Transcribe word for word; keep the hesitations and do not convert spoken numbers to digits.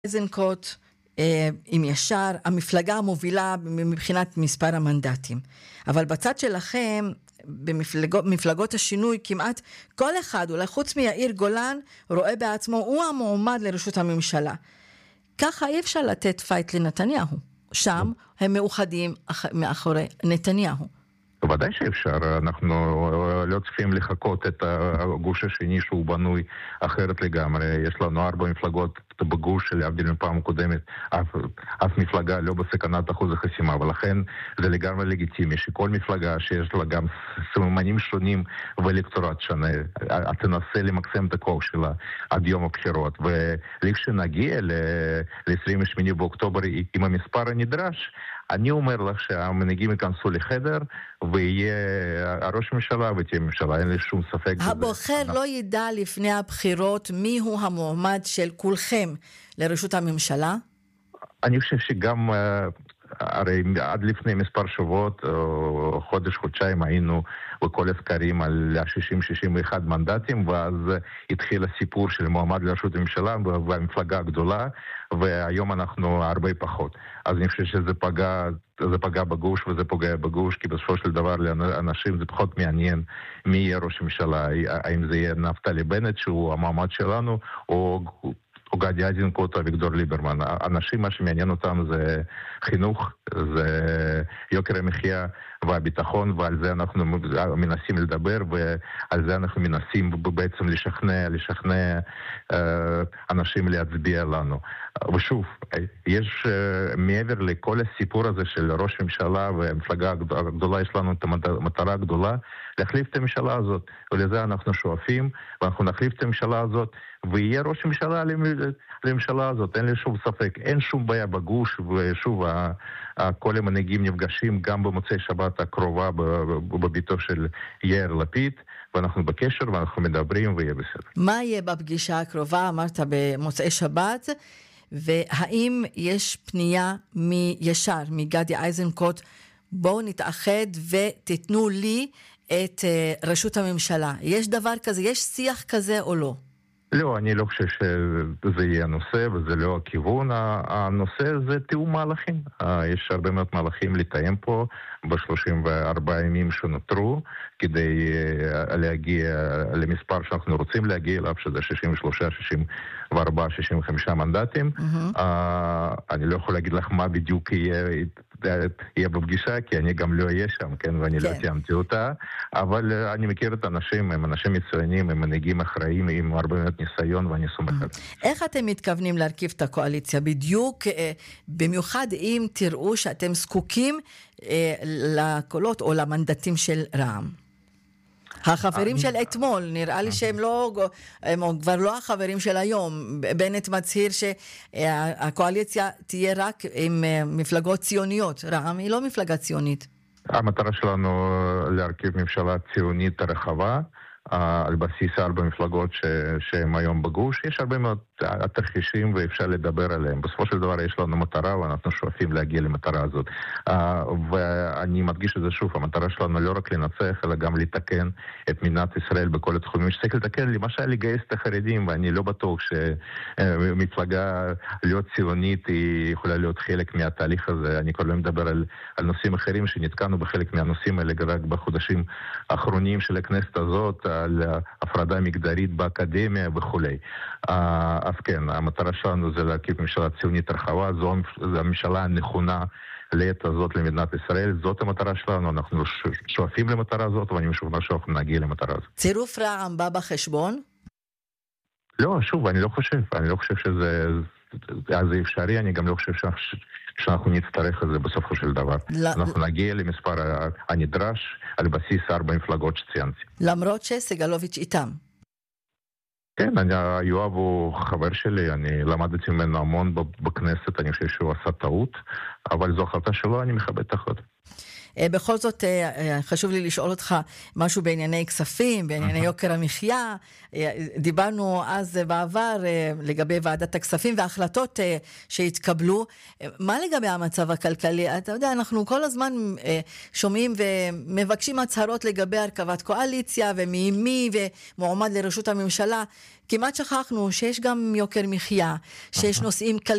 איזנקוט עם ישר, המפלגה המובילה מבחינת מספר המנדטים. אבל בצד שלכם, במפלגות השינוי, כמעט כל אחד, אולי חוץ מיאיר גולן, רואה בעצמו, הוא המועמד לראשות הממשלה. ככה אי אפשר לתת פייט לנתניהו. שם הם מאוחדים מאחורי נתניהו. ודאי שאפשר, אנחנו לא צריכים לחכות את הגוש השני שהוא בנוי אחרת לגמרי. יש לנו ארבע מפלגות בגוש שלהבדיל מפעם הקודמת, אף, אף מפלגה לא בסכנת אחוז החסימה, ולכן זה לגמרי לגיטימי שכל מפלגה שיש לה גם סממנים שונים ואלקטורט שונה, תנסה למקסם את הכוח שלה עד יום הבחירות, ולכשנגיע ל-עשרים ושמונה באוקטובר עם המספר הנדרש, אני אומר לך שהמנהיגים ייכנסו לחדר ויהיה הראש ממשלה ותהיה ממשלה, אין לי שום ספק. הבוחר לא ידע לפני הבחירות מי הוא המועמד של כולכם לראשות הממשלה? אני חושב שגם, הרי עד לפני מספר שבועות, חודש, חודשיים היינו בכל הסקרים על שישים שישים ואחד מנדטים, ואז התחיל הסיפור של מועמד לראשות הממשלה והמפלגה הגדולה, והיום אנחנו הרבה פחות. אז אני חושב שזה פגע, זה פגע בגוש וזה פוגע בגוש, כי בסופו של דבר לאנשים זה פחות מעניין מי יהיה ראש הממשלה, האם זה יהיה נפתלי בנט שהוא המועמד שלנו, או... או גדי איזנקוט או אביגדור ליברמן. האנשים, מה שמעניין אותם זה חינוך, זה יוקר המחיה והביטחון, ועל זה אנחנו מנסים לדבר, ועל זה אנחנו מנסים בעצם לשכנע, לשכנע אנשים להצביע לנו. ושוב, יש מעבר לכל הסיפור הזה של ראש ממשלה והמפלגה הגדולה, יש לנו את המטרה הגדולה, להחליף את הממשלה הזאת, ולזה אנחנו שואפים, ואנחנו נחליף את הממשלה הזאת, ויהיה ראש ממשלה לממשלה הזאת, אין לי שום ספק, אין שום בעיה בגוש, ושוב, כל המנהיגים נפגשים גם במוצאי שבת הקרובה בביתו של יאיר לפיד, ואנחנו בקשר ואנחנו מדברים ויהיה בסדר. מה יהיה בפגישה הקרובה, אמרת במוצאי שבת, והאם יש פנייה מישר, מגדי איזנקוט, בואו נתאחד ותתנו לי את רשות הממשלה. יש דבר כזה, יש שיח כזה או לא? לא, אני לא חושב שזה יהיה הנושא, וזה לא הכיוון. הנושא זה תיאום מהלכים. יש הרבה מאוד מהלכים לתאם פה ב-שלושים וארבעה ימים שנותרו, כדי להגיע למספר שאנחנו רוצים להגיע אליו, שזה שישים ושלושה, שישים וארבע, שישים וחמישה מנדטים. אני לא יכול להגיד לך מה בדיוק יהיה... יהיה בפגישה, כי אני גם לא אהיה שם, כן, ואני לא תיאמתי אותה, אבל אני מכיר את האנשים, הם אנשים מצוינים, הם מנהיגים אחראים, עם הרבה מאוד ניסיון, ואני סומך עליהם. איך אתם מתכוונים להרכיב את הקואליציה? בדיוק, במיוחד אם תראו שאתם זקוקים לקולות או למנדטים של רע"מ. החברים של אתמול, נראה לי שהם לא, הם כבר לא החברים של היום. בנט מצהיר שהקואליציה תהיה רק עם מפלגות ציוניות. רע"מ היא לא מפלגה ציונית. המטרה שלנו להרכיב ממשלה ציונית רחבה, על בסיס ארבע מפלגות שהן היום בגוש. יש הרבה מאוד תרחישים ואפשר לדבר עליהם. בסופו של דבר יש לנו מטרה ואנחנו שואפים להגיע למטרה הזאת. ואני מדגיש את זה שוב, המטרה שלנו לא רק לנצח, אלא גם לתקן את מדינת ישראל בכל התחומים. שצריך לתקן, למשל לגייס את החרדים, ואני לא בטוח שמפלגה להיות ציונית היא יכולה להיות חלק מהתהליך הזה. אני כבר לא מדבר על, על נושאים אחרים שנתקענו בחלק מהנושאים האלה רק בחודשים האחרונים של הכנסת הזאת, על הפרדה מגדרית באקדמיה וכולי. אז כן, המטרה שלנו זה להרכיב ממשלה ציונית רחבה, זו הממשלה הנכונה לעת הזאת למדינת ישראל, זאת המטרה שלנו, אנחנו שואפים למטרה הזאת, ואני משוכנע שאנחנו נגיע למטרה הזאת. צירוף רע"מ בא בחשבון? לא, שוב, אני לא חושב, אני לא חושב שזה זה אפשרי, אני גם לא חושב שאנחנו נצטרך את זה בסופו של דבר. אנחנו נגיע למספר הנדרש על בסיס ארבע מפלגות שציינתי. למרות שסגלוביץ' איתם. כן, אני, יואב הוא חבר שלי, אני למדתי ממנו המון בכנסת, אני חושב שהוא עשה טעות, אבל זו החלטה שלו, אני מכבד את החלטה. בכל זאת, חשוב לי לשאול אותך משהו בענייני כספים, בענייני יוקר המחיה. דיברנו אז בעבר לגבי ועדת הכספים וההחלטות שהתקבלו. מה לגבי המצב הכלכלי? אתה יודע, אנחנו כל הזמן שומעים ומבקשים הצהרות לגבי הרכבת קואליציה ומי מי ומועמד לראשות הממשלה. כמעט שכחנו שיש גם יוקר מחיה, שיש נושאים כלכליים.